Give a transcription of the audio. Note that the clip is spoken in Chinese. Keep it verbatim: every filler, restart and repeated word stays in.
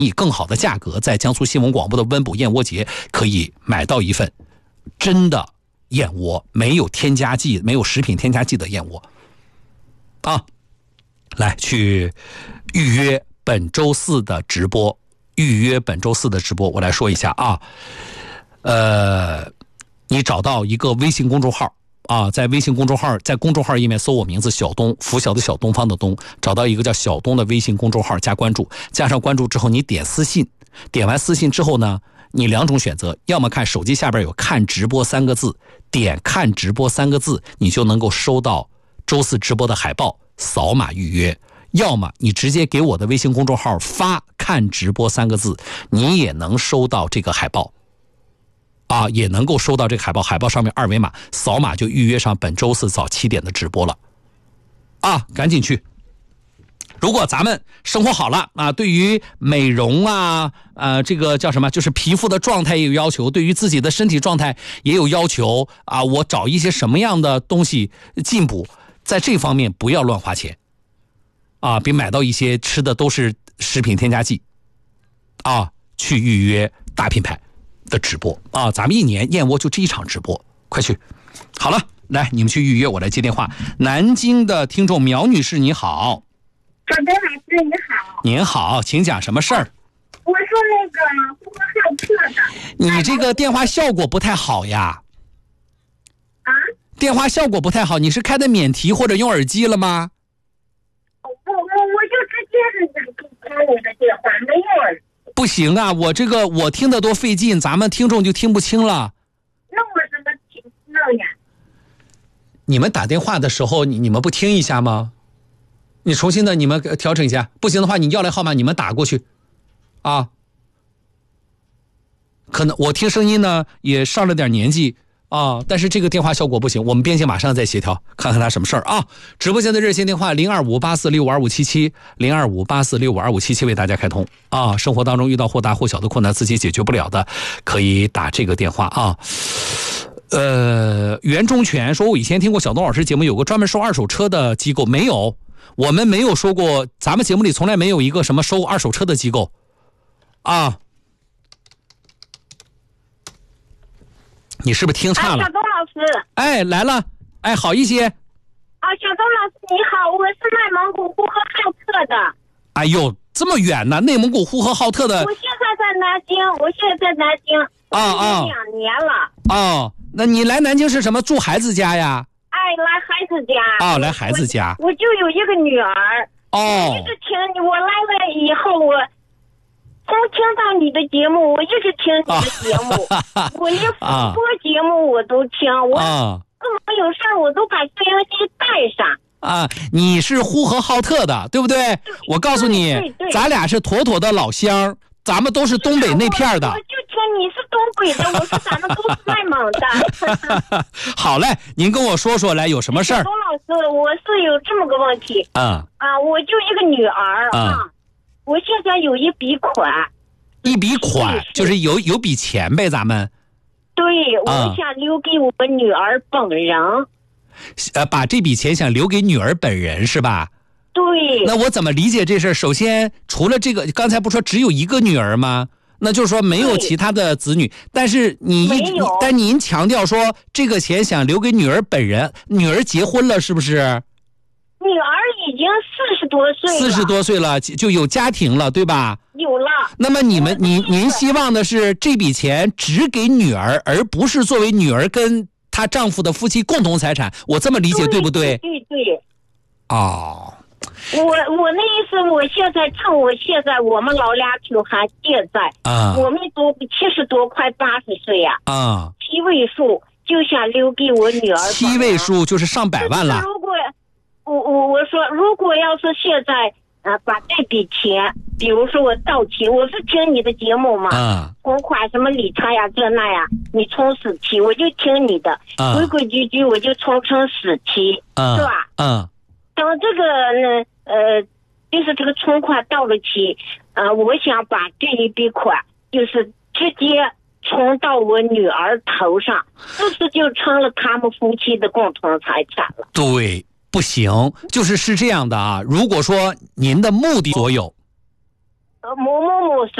以更好的价格在江苏新闻广播的温补燕窝节可以买到一份真的燕窝，没有添加剂、没有食品添加剂的燕窝啊！来，去预约本周四的直播，预约本周四的直播。我来说一下啊，呃，你找到一个微信公众号啊，在微信公众号，在公众号页面搜我名字小东，拂晓的小，东方的东，找到一个叫小东的微信公众号，加关注，加上关注之后，你点私信，点完私信之后呢，你两种选择，要么看手机下边有看直播三个字，点看直播三个字，你就能够收到周四直播的海报，扫码预约。要么你直接给我的微信公众号发看直播三个字，你也能收到这个海报啊，也能够收到这个海报，海报上面二维码扫码就预约上本周四早七点的直播了啊，赶紧去。如果咱们生活好了啊，对于美容啊，呃，这个叫什么，就是皮肤的状态也有要求，对于自己的身体状态也有要求啊，我找一些什么样的东西进补，在这方面不要乱花钱啊，别买到一些吃的都是食品添加剂啊，去预约大品牌的直播啊，咱们一年燕窝就这一场直播，快去。好了，来，你们去预约，我来接电话。南京的听众苗女士，你好。 小东老师你好。 您好，请讲什么事儿？ 我说那个呼和浩特的。 你这个电话效果不太好呀。 啊？ 电话效果不太好，你是开的免提或者用耳机了吗？ 我我我就直接是打我的电话，没有耳机。 不行啊，我这个我听得多费劲，咱们听众就听不清了。 那我怎么听弄呀？ 你们打电话的时候，你你们不听一下吗？你重新的你们调整一下，不行的话你要来号码你们打过去啊。可能我听声音呢也上了点年纪啊，但是这个电话效果不行，我们编辑马上再协调，看看他什么事儿啊。直播间的热线电话零二五八四六五二五七七，零二五八四六五二五七七为大家开通啊。生活当中遇到或大或小的困难自己解决不了的，可以打这个电话啊。呃，袁忠全说，我以前听过小东老师节目，有个专门收二手车的机构，没有，我们没有说过，咱们节目里从来没有一个什么收二手车的机构啊。你是不是听差了？ 哎，小东老师。 哎，来了，哎，好一些。 啊，小东老师你好，我是内蒙古呼和浩特的。 哎呦，这么远呢？内蒙古呼和浩特的。 我现在在南京，我现在在南京。 啊啊。 两年了。 哦，那你来南京是什么？住孩子家呀？ 哎，来孩子家。 哦，来孩子家。 我, 我就有一个女儿。 哦。 我一直听你，我来了以后我。从听到你的节目，我一直听你的节目，啊、我连复播节目我都听，啊、我干嘛有事儿我都把摄像机带上。 啊，你是呼和浩特的，对不对？我告诉你， 对对对咱俩是妥妥的老乡，咱们都是东北那片的。 我, 我就听你是东北的，我说咱们都是内蒙的。 好嘞，您跟我说说来，有什么事儿？ 董老师，我是有这么个问题。 啊啊，我就一个女儿啊。啊我现在有一笔款， 一笔款就是有有笔钱呗，咱们。 对，我想留给我女儿本人。 呃，把这笔钱想留给女儿本人是吧？ 对。 那我怎么理解这事？首先，除了这个，刚才不说只有一个女儿吗？那就是说没有其他的子女，但是你一直，但您强调说这个钱想留给女儿本人，女儿结婚了是不是？ 女儿已经四十多岁了， 四十多岁了就有家庭了，对吧？ 有了。 那么你们，您您希望的是这笔钱只给女儿，而不是作为女儿跟她丈夫的夫妻共同财产，我这么理解 对, 对不对？ 对对。 哦。 我我那意思，我现在趁我现在我们老俩就还健在啊， 我们都七十多快八十岁呀啊， 七位数就想留给我女儿。 七位数就是上百万了。 如果我我我说，如果要是现在啊，把这笔钱，比如说我到期，我是听你的节目嘛， 啊， 公款什么理财呀这那呀，你充死期我就听你的， 啊， 规规矩矩我就充成死期， 啊， 是吧？ 嗯。 等这个呢，呃，就是这个存款到了期，呃，我想把这一笔款就是直接存到我女儿头上，这是就成了他们夫妻的共同财产了。 对。不行，就是是这样的啊。如果说您的目的所有， 呃某某某